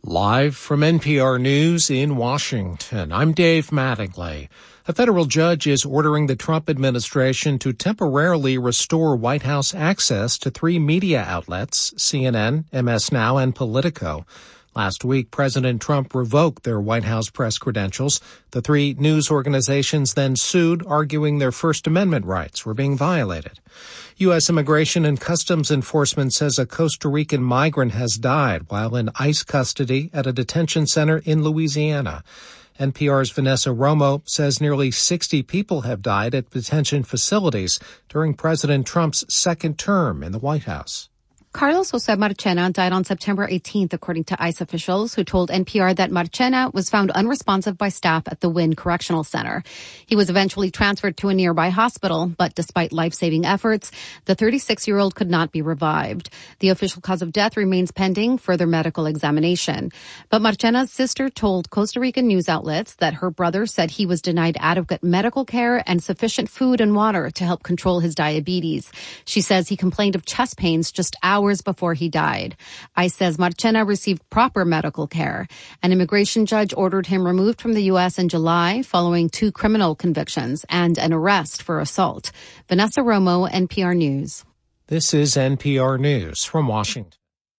Live from NPR News in Washington, I'm Dave Mattingly. A federal judge is ordering the Trump administration to temporarily restore White House access to three media outlets, CNN, MS Now, and Politico. Last week, President Trump revoked their White House press credentials. The three news organizations then sued, arguing their First Amendment rights were being violated. U.S. Immigration and Customs Enforcement says a Costa Rican migrant has died while in ICE custody at a detention center in Louisiana. NPR's Vanessa Romo says nearly 60 people have died at detention facilities during President Trump's second term in the White House. Carlos Jose Marchena died on September 18th, according to ICE officials, who told NPR that Marchena was found unresponsive by staff at the Wynn Correctional Center. He was eventually transferred to a nearby hospital, but despite life-saving efforts, the 36-year-old could not be revived. The official cause of death remains pending further medical examination. But Marchena's sister told Costa Rican news outlets that her brother said he was denied adequate medical care and sufficient food and water to help control his diabetes. She says he complained of chest pains just hours before he died. ICE says Marchena received proper medical care. An immigration judge ordered him removed from the U.S. in July following 2 criminal convictions and an arrest for assault. Vanessa Romo, NPR News. This is NPR News from Washington.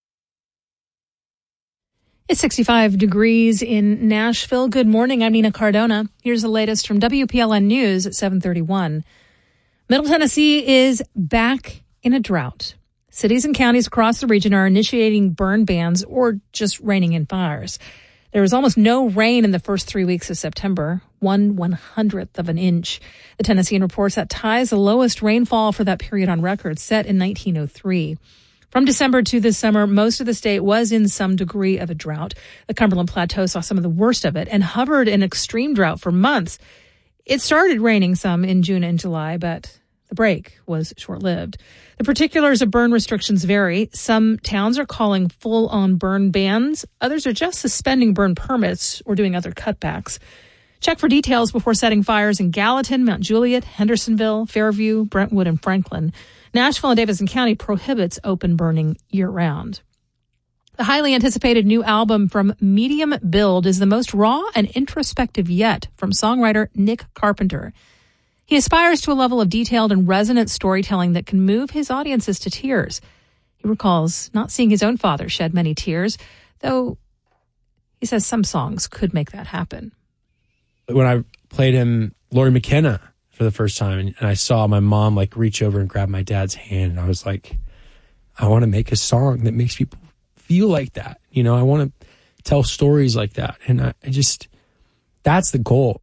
It's 65 degrees in Nashville. Good morning. I'm Nina Cardona. Here's the latest from WPLN News at 7:31. Middle Tennessee is back in a drought. Cities and counties across the region are initiating burn bans or just reining in fires. There was almost no rain in the first 3 weeks of September, 1/100th of an inch. The Tennessean reports that ties the lowest rainfall for that period on record, set in 1903. From December to this summer, most of the state was in some degree of a drought. The Cumberland Plateau saw some of the worst of it and hovered in extreme drought for months. It started raining some in June and July, but the break was short-lived. The particulars of burn restrictions vary. Some towns are calling full-on burn bans. Others are just suspending burn permits or doing other cutbacks. Check for details before setting fires in Gallatin, Mount Juliet, Hendersonville, Fairview, Brentwood, and Franklin. Nashville and Davidson County prohibits open burning year-round. The highly anticipated new album from Medium Build is the most raw and introspective yet from songwriter Nick Carpenter. He aspires to a level of detailed and resonant storytelling that can move his audiences to tears. He recalls not seeing his own father shed many tears, though he says some songs could make that happen. When I played him Lori McKenna for the first time, and I saw my mom reach over and grab my dad's hand, and I was like, I want to make a song that makes people feel like that. You know, I want to tell stories like that. And I just, that's the goal.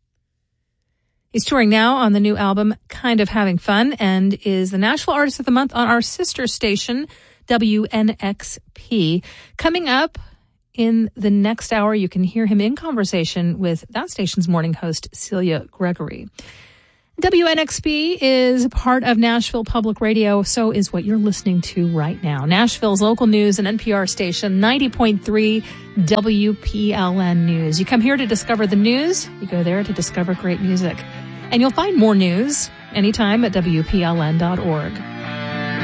He's touring now on the new album, Kind of Having Fun, and is the Nashville Artist of the Month on our sister station, WNXP. Coming up in the next hour, you can hear him in conversation with that station's morning host, Celia Gregory. WNXP is part of Nashville Public Radio, so is what you're listening to right now. Nashville's local news and NPR station, 90.3 WPLN News. You come here to discover the news. You go there to discover great music. And you'll find more news anytime at WPLN.org.